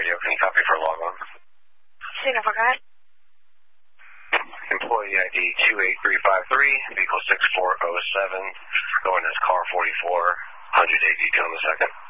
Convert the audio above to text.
radio. Can you copy for log on? Signal for guide. Employee ID 28353, vehicle 6407, going as car 44, 180 on the second.